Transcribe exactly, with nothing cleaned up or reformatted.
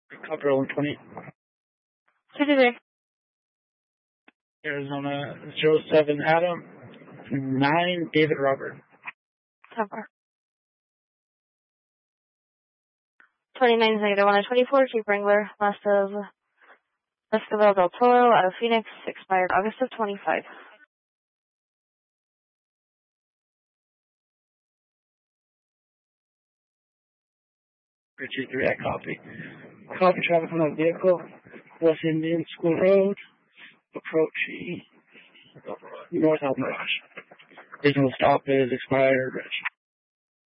Copper one twenty. Today. Arizona zero seven Adam nine David Robert. Cover. twenty-nine negative one twenty-four Jeep Wrangler, last of Escobar del Toro out of Phoenix, expired August of twenty-five. Richard three, I copy. Copy traffic on that vehicle, West Indian School Road, approaching North Alton Mirage. Reasonable stop is expired, Rich.